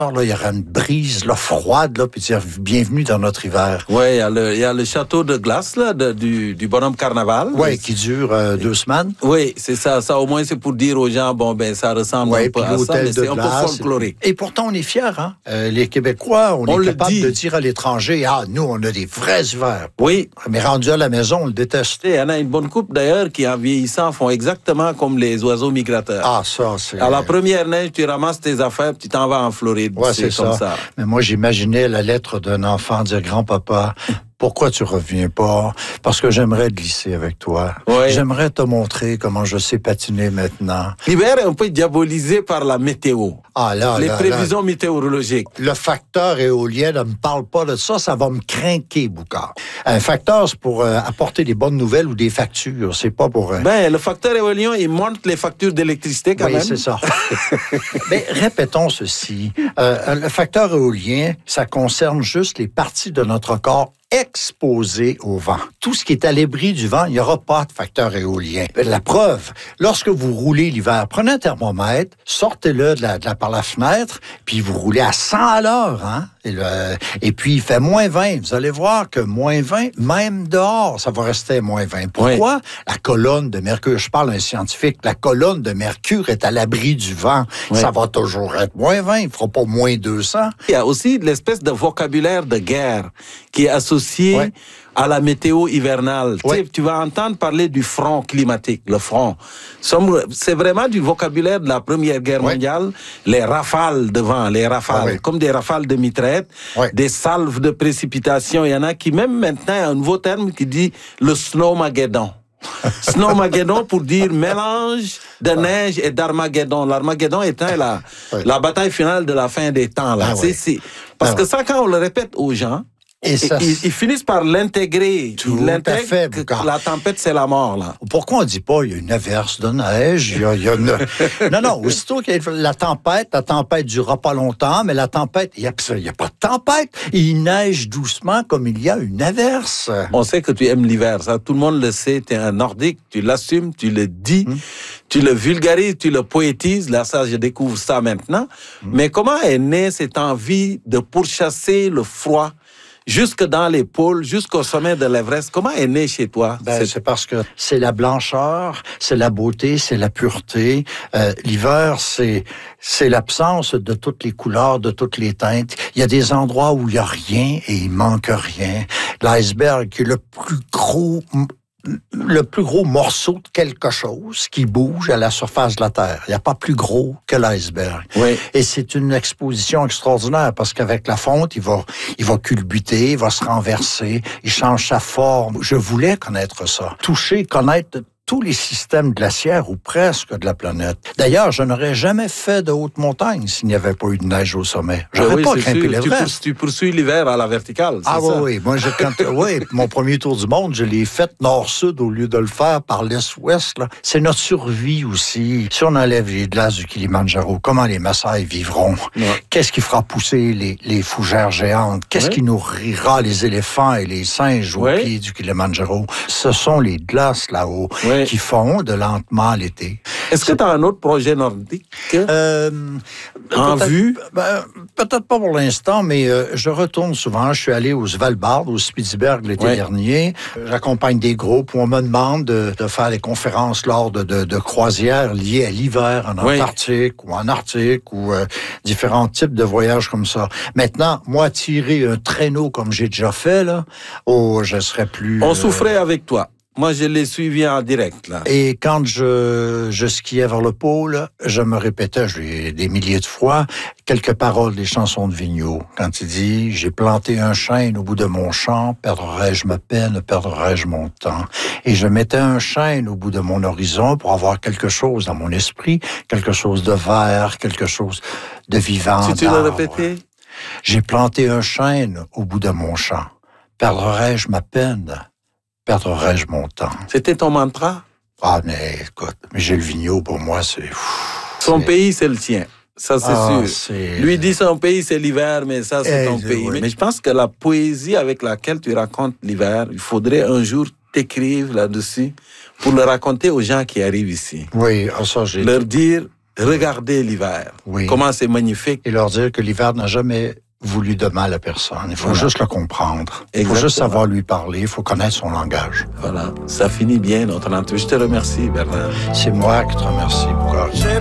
Alors là, il y aura une brise là, froide, là, puis dire bienvenue dans notre hiver. Oui, il y a le château de glace là, du bonhomme carnaval. Oui, qui dure 2 semaines. Oui, c'est ça. Ça, au moins, c'est pour dire aux gens, bon, ben, ça ressemble un peu à ça, mais c'est un peu folklorique. Et pourtant, on est fiers, hein? Les Québécois, on est capable de dire à l'étranger, nous, on a des vrais hivers. Oui. Mais rendu à la maison, on le déteste. Il y en a une bonne couple, d'ailleurs, qui, en vieillissant, font exactement comme les oiseaux migrateurs. Ah, ça, c'est... À la première neige, tu ramasses tes affaires, tu t'en vas en Floride. Ouais, c'est comme ça. Mais moi, j'imaginais la lettre d'un enfant dire « Grand-papa, pourquoi tu reviens pas? Parce que j'aimerais glisser avec toi. Oui. J'aimerais te montrer comment je sais patiner maintenant. » L'hiver est un peu diabolisé par la météo. Ah, là, les prévisions météorologiques. Le facteur éolien, ne me parle pas de ça, ça va me craquer, Boucard. Un facteur, c'est pour apporter des bonnes nouvelles ou des factures, c'est pas pour... Ben, le facteur éolien, il monte les factures d'électricité quand même. Oui, c'est ça. Mais répétons ceci. Le facteur éolien, ça concerne juste les parties de notre corps exposé au vent. Tout ce qui est à l'abri du vent, il n'y aura pas de facteur éolien. La preuve, lorsque vous roulez l'hiver, prenez un thermomètre, sortez-le par la fenêtre, puis vous roulez à 100 à l'heure, hein? Et puis, il fait moins 20. Vous allez voir que moins 20, même dehors, ça va rester moins 20. Pourquoi? Oui. La colonne de mercure, je parle à un scientifique, la colonne de mercure est à l'abri du vent. Oui. Ça va toujours être moins 20, il ne fera pas moins 200. Il y a aussi l'espèce de vocabulaire de guerre qui est associé à la météo hivernale. Oui. Tu vas entendre parler du front climatique, le front. C'est vraiment du vocabulaire de la Première Guerre mondiale. Les rafales de vent, les rafales, comme des rafales de mitraillettes, des salves de précipitations. Il y en a qui, même maintenant, il y a un nouveau terme qui dit le snowmageddon. Snowmageddon pour dire mélange de neige et d'Armageddon. L'Armageddon étant la bataille finale de la fin des temps. Là. Parce que ça, quand on le répète aux gens, ils finissent par l'intégrer. Tout à fait, Boucard. La tempête, c'est la mort, là. Pourquoi on ne dit pas, il y a une averse de neige, Non, aussitôt qu'il y a la tempête durera pas longtemps, mais la tempête, il n'y a pas de tempête. Il neige doucement comme il y a une averse. On sait que tu aimes l'hiver, ça. Tout le monde le sait. Tu es un nordique, tu l'assumes, tu le dis, tu le vulgarises, tu le poétises. Là, ça, je découvre ça maintenant. Mais comment est née cette envie de pourchasser le froid jusque dans les pôles, jusqu'au sommet de l'Everest? Comment est né chez toi? C'est parce que c'est la blancheur, c'est la beauté, c'est la pureté. L'hiver, c'est l'absence de toutes les couleurs, de toutes les teintes. Il y a des endroits où il n'y a rien et il manque rien. L'iceberg, qui est le plus gros morceau de quelque chose qui bouge à la surface de la Terre. Il n'y a pas plus gros que l'iceberg. Oui. Et c'est une exposition extraordinaire parce qu'avec la fonte, il va culbuter, il va se renverser, il change sa forme. Je voulais connaître ça. Toucher, connaître tous les systèmes glaciaires ou presque de la planète. D'ailleurs, je n'aurais jamais fait de haute montagne s'il n'y avait pas eu de neige au sommet. J'aurais pas grimpé l'Everest. Tu poursuis l'hiver à la verticale, c'est ça? Oui. Moi, mon premier tour du monde, je l'ai fait nord-sud au lieu de le faire par l'est-ouest. Là. C'est notre survie aussi. Si on enlève les glaces du Kilimandjaro, comment les Maasai vivront? Ouais. Qu'est-ce qui fera pousser les fougères géantes? Qu'est-ce qui nourrira les éléphants et les singes au pied du Kilimandjaro? Ce sont les glaces là-haut. Qui fondent lentement l'été. Est-ce que tu as un autre projet nordique en vue? Peut-être pas pour l'instant, mais je retourne souvent. Je suis allé au Svalbard, au Spitsberg l'été dernier. J'accompagne des groupes où on me demande de faire des conférences lors de croisières liées à l'hiver en Antarctique ou en Arctique ou différents types de voyages comme ça. Maintenant, moi, tirer un traîneau comme j'ai déjà fait, là, je serais plus... On souffrait avec toi. Moi, je l'ai suivi en direct, là. Et quand je skiais vers le pôle, je me répétais, des milliers de fois, quelques paroles des chansons de Vigneault. Quand il dit « J'ai planté un chêne au bout de mon champ, perdrai-je ma peine, perdrai-je mon temps. » Et je mettais un chêne au bout de mon horizon pour avoir quelque chose dans mon esprit, quelque chose de vert, quelque chose de vivant. Si tu le répétais? J'ai planté un chêne au bout de mon champ. Perdrai-je ma peine? Perdrai-je mon temps? C'était ton mantra? Ah, mais écoute, Gilles Vigneault, pour moi, c'est... Son pays, c'est le tien. Ça, c'est sûr. Lui dit son pays, c'est l'hiver, mais ça, c'est ton pays. Oui. Mais je pense que la poésie avec laquelle tu racontes l'hiver, il faudrait un jour t'écrire là-dessus pour le raconter aux gens qui arrivent ici. Oui, ça, leur dire, regarder l'hiver. Oui. Comment c'est magnifique. Et leur dire que l'hiver n'a jamais voulu de mal à personne. Il faut juste le comprendre. Il faut juste savoir lui parler. Il faut connaître son langage. Voilà. Ça finit bien notre entrevue. Je te remercie, Bernard. C'est moi qui te remercie, Boucard.